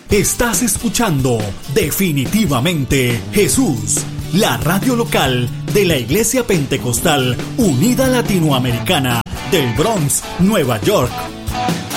Estás escuchando Definitivamente Jesús, la radio local de la Iglesia Pentecostal Unida Latinoamericana del Bronx, Nueva York,